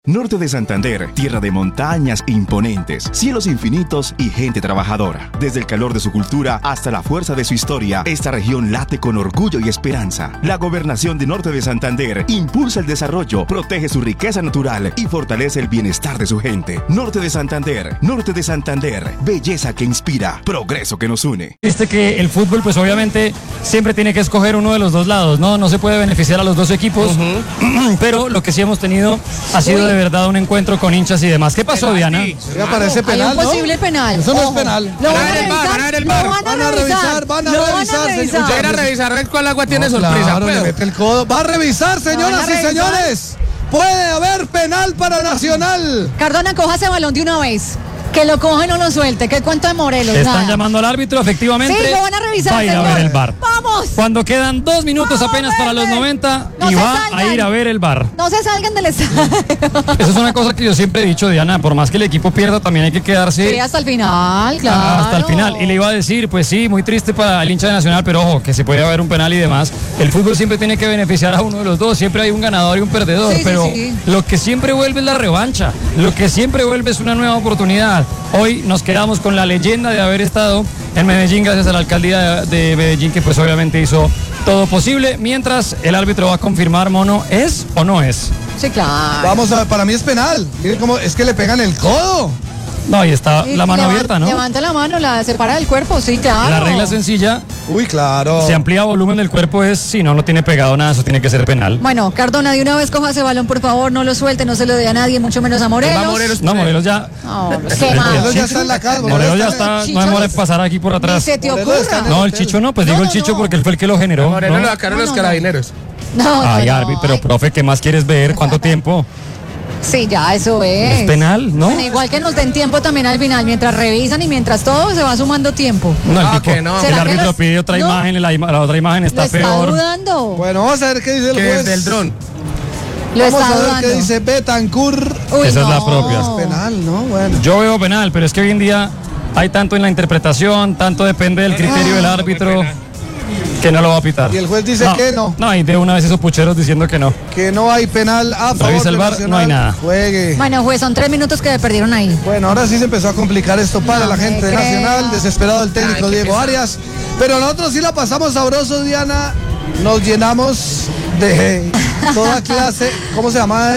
Norte de Santander, tierra de montañas imponentes, cielos infinitos y gente trabajadora. Desde el calor de su cultura hasta la fuerza de su historia, esta región late con orgullo y esperanza. La gobernación de Norte de Santander impulsa el desarrollo, protege su riqueza natural y fortalece el bienestar de su gente. Norte de Santander, belleza que inspira, progreso que nos une. Viste que el fútbol, pues obviamente siempre tiene que escoger uno de los dos lados, ¿no? No se puede beneficiar a los dos equipos, pero lo que sí hemos tenido ha sido de verdad un encuentro con hinchas y demás. ¿Qué pasó, Diana? Sí, parece penal, hay un posible penal. Eso no es penal. Lo van a revisar. Van a revisar. Usted ir a revisar cuál agua tiene sorpresa. Claro, le mete el codo. Va a revisar, señoras y señores. Puede haber penal para Nacional. Cardona, coja ese balón de una vez. Que lo coja y no lo suelte. ¿Qué cuento de Morelos? Están llamando al árbitro, efectivamente. Sí, lo van a revisar, va a ir señor. a ver el VAR. ¡Vamos! Cuando quedan 2 minutos apenas para los 90 No y se va salgan. a ir a ver el VAR. No se salgan del estadio. Eso es una cosa que yo siempre he dicho, Diana. Por más que el equipo pierda, también hay que quedarse Sí, hasta el final, claro. hasta el final. Y le iba a decir, pues sí, muy triste para el hincha de Nacional, pero ojo, que se puede haber un penal y demás. El fútbol siempre tiene que beneficiar a uno de los dos. Siempre hay un ganador y un perdedor. Sí, pero sí. lo que siempre vuelve es la revancha. Lo que siempre vuelve es una nueva oportunidad. Hoy nos quedamos con la leyenda de haber estado en Medellín gracias a la alcaldía de Medellín, que pues obviamente hizo todo posible. Mientras el árbitro va a confirmar, Mono, ¿es o no es? Sí, claro. Vamos a ver, para mí es penal. Miren cómo es que le pegan el codo. No, ahí está la mano abierta, ¿no? Levanta la mano, la separa del cuerpo, sí, claro. La regla sencilla, Uy, claro. si amplía volumen del cuerpo es, si no tiene pegado nada, eso tiene que ser penal. Bueno, Cardona, de una vez coja ese balón, por favor, no lo suelte, no se lo dé a nadie, mucho menos a Morelos. No, Morelos ya... No, qué mal. Morelos ya está en la casa. Morelos ya está, no demora en pasar aquí por Ni atrás. se te Morelos está ocurra. en No, el Chicho no, pues No, digo el no, Chicho no. porque él fue el que lo generó. Moreno ¿no? lo sacaron los No. carabineros. No, Ay, no, árbitro, pero profe, ¿qué más quieres ver? ¿Cuánto tiempo? Sí, ya, eso es. Es penal, ¿no? Bueno, igual que nos den tiempo también al final, mientras revisan y mientras todo se va sumando tiempo. No, el Ah, tipo, que no. el ¿Será que árbitro los- pide otra no? imagen, la otra imagen Lo está está peor. dudando. Bueno, vamos a ver qué dice el Que juez. desde el dron. Lo Vamos está a ver dudando. qué dice Betancourt. Uy, Esa es la no. propia. Penal, ¿no? Bueno. Yo veo penal, pero es que hoy en día hay tanto en la interpretación, tanto depende del criterio del árbitro, que no lo va a pitar. Y el juez dice que no. No, y de una vez esos pucheros diciendo que no. Que no hay penal a favor Revisa el de VAR, Nacional. no hay nada. Juegue. Bueno, juez, son 3 minutos que perdieron ahí. Bueno, ahora sí se empezó a complicar esto para No la gente me de Nacional, creo. desesperado el técnico Ay, qué Diego pesado. Arias, pero nosotros sí la pasamos sabroso, Diana, nos llenamos de toda clase, ¿cómo se llama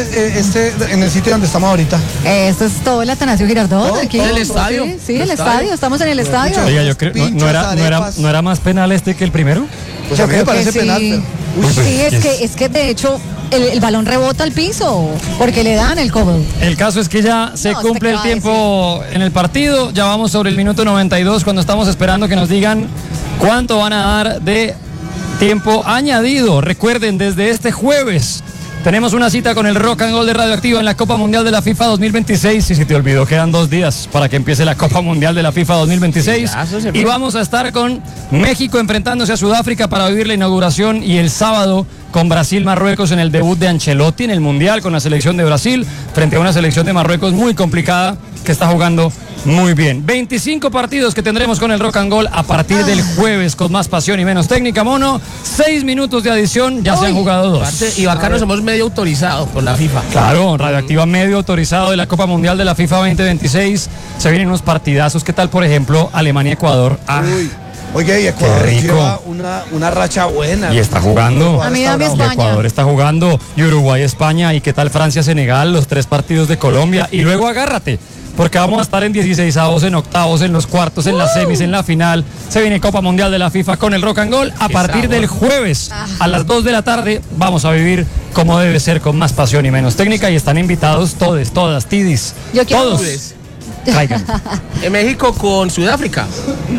en el sitio donde estamos ahorita? Esto es todo el Atanasio Girardot. ¿Todo? Aquí. ¿El estadio? Sí, el estadio, estamos en el estadio. Oiga, yo creo, Pinchos, arepas. ¿no era más penal este que el primero? Pues a mí me Creo que parece sí. penal, pero... Uy, Sí, es que de hecho el balón rebota al piso porque le dan el codo. El caso es que ya se No, cumple el ¿usted qué va a tiempo en el partido. Ya vamos sobre el minuto 92 cuando estamos esperando que nos digan cuánto van a dar de tiempo añadido. Recuerden, desde este jueves tenemos una cita con el Rock and Roll de Radioactiva en la Copa Mundial de la FIFA 2026. Si se te olvidó, quedan 2 días para que empiece la Copa Mundial de la FIFA 2026. Ya, eso se Y fue. vamos a estar con México enfrentándose a Sudáfrica para vivir la inauguración y el sábado con Brasil-Marruecos en el debut de Ancelotti en el Mundial con la selección de Brasil frente a una selección de Marruecos muy complicada que está jugando muy bien. 25 partidos que tendremos con el Rock and Roll a partir del jueves con más pasión y menos técnica, Mono. 6 minutos de adición, ya se han jugado 2. Aparte, y bacano, somos medio autorizados por la FIFA. Claro, Radioactiva medio autorizado de la Copa Mundial de la FIFA 2026. Se vienen unos partidazos. ¿Qué tal, por ejemplo, Alemania-Ecuador? Uy. Oye, y Ecuador Qué rico. lleva una racha buena. Y está jugando. A mí dame Está bravo. España. Ecuador está jugando, y Uruguay-España, y qué tal Francia-Senegal, los 3 partidos de Colombia. Y luego agárrate, porque vamos a estar en 16avos, en octavos, en los cuartos, en las semis, en la final. Se viene Copa Mundial de la FIFA con el Rock and Roll. A partir sabor. del jueves a las 2 de la tarde vamos a vivir como debe ser, con más pasión y menos técnica. Y están invitados todos, todas, tidis, Yo quiero- todos. Traigan. En México con Sudáfrica.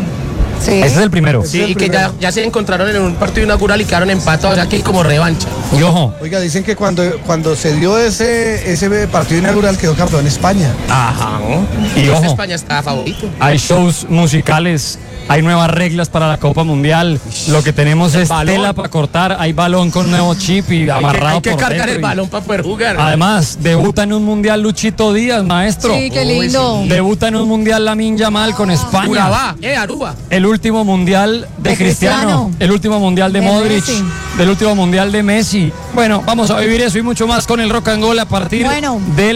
Sí. Ese es el primero. Sí, y que ya se encontraron en un partido inaugural y quedaron empatados, o sea que hay como revancha. Y ojo, Oiga, dicen que cuando se dio ese partido inaugural quedó campeón España. Ajá. y ojo, España está favorito. hay shows musicales, hay nuevas reglas para la Copa Mundial. Lo que tenemos es balón. tela para cortar, hay balón con nuevo chip y amarrado Hay que por cargar dentro el y- balón para poder jugar. Además, debuta en un mundial Luchito Díaz, maestro. Sí, qué lindo. Debuta en un mundial Lamine Yamal con España. Urabá, Aruba. El último mundial de Cristiano, Cristiano. el último mundial de De Modric, Messi. del último mundial de Messi. Bueno, vamos a vivir eso y mucho más con el Rock and Roll a partir Bueno. del